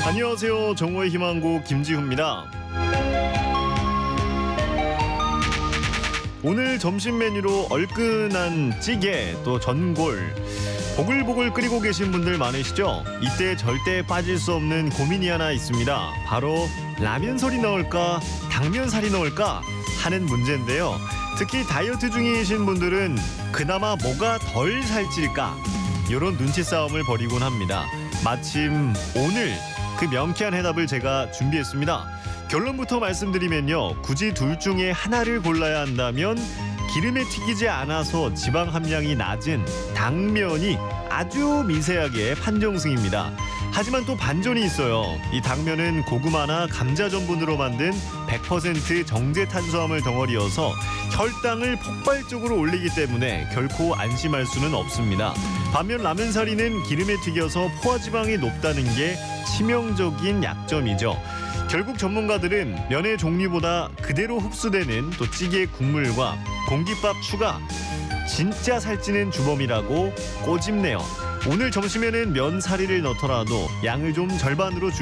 안녕하세요. 정오의 희망곡 김지훈입니다. 오늘 점심 메뉴로 얼큰한 찌개, 또 전골, 보글보글 끓이고 계신 분들 많으시죠? 이때 절대 빠질 수 없는 고민이 하나 있습니다. 바로 라면살이 넣을까, 당면살이 넣을까 하는 문제인데요. 특히 다이어트 중이신 분들은 그나마 뭐가 덜 살찔까? 이런 눈치 싸움을 벌이곤 합니다. 마침 오늘 그 명쾌한 해답을 제가 준비했습니다. 결론부터 말씀드리면요. 굳이 둘 중에 하나를 골라야 한다면 기름에 튀기지 않아서 지방 함량이 낮은 당면이 아주 미세하게 판정승입니다. 하지만 또 반전이 있어요. 이 당면은 고구마나 감자 전분으로 만든 100% 정제 탄수화물 덩어리여서 혈당을 폭발적으로 올리기 때문에 결코 안심할 수는 없습니다. 반면 라면사리는 기름에 튀겨서 포화지방이 높다는 게 치명적인 약점이죠. 결국 전문가들은 면의 종류보다 그대로 흡수되는 또 찌개 국물과 공깃밥 추가, 진짜 살찌는 주범이라고 꼬집네요. 오늘 점심에는 면사리를 넣더라도 양을 좀 절반으로